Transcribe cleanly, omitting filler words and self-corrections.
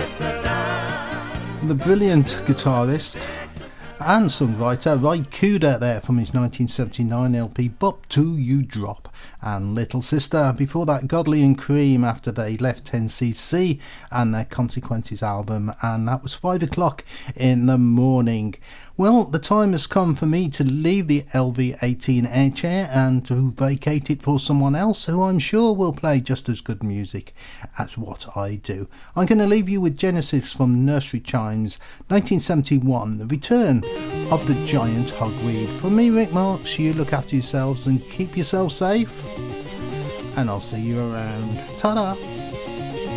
The brilliant guitarist and songwriter Ry Cooder there from his 1979 LP Bop To You Drop, and Little Sister before that, Godley and Cream after they left 10cc and their Consequences album, and that was 5 o'clock in the morning. Well, the time has come for me to leave the LV18 air chair and to vacate it for someone else who I'm sure will play just as good music as what I do. I'm going to leave you with Genesis from Nursery Chimes 1971, the return of the giant hogweed. From me, Rick Marks, you look after yourselves and keep yourself safe, and I'll see you around. Ta-da!